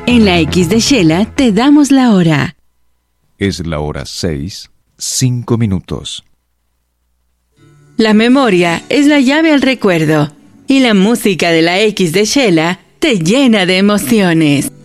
En la X de Shela te damos la hora. Es la hora 6, 5 minutos. La memoria es la llave al recuerdo y la música de la X de Shela te llena de emociones.